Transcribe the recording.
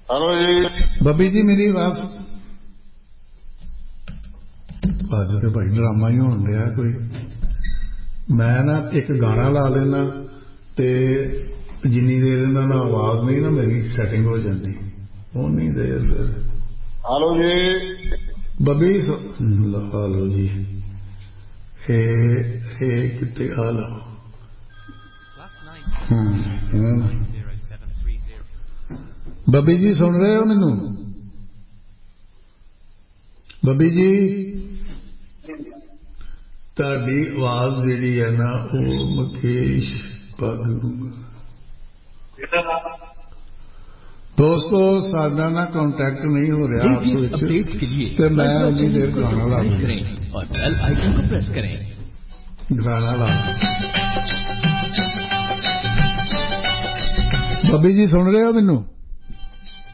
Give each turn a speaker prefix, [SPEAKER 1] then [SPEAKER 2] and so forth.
[SPEAKER 1] hello जी
[SPEAKER 2] बबी जी मेरी आवाज अज तो भाई ड्रामा ही होने दिया कोई मैं ना एक गाना ला लेना ते जिन्नी देर इन्हां नाल आवाज नहीं ना मेरी सैटिंग हो जाती उन्नी देर फिर
[SPEAKER 1] हेलो जी
[SPEAKER 2] बबी हालो जी कितने हालो बबी जी सुन रहे हो मैनू बबी जी ताड़ी आवाज जी है ना वो मुकेश पागलूंगा दोस्तों साडा ना कांटेक्ट नहीं हो रहा आपस तो मैं उन्नी देर गाना ला दूंगा
[SPEAKER 3] और बेल आइकन को प्रेस करें
[SPEAKER 2] गाना ला बबी जी सुन रहे हो मैनू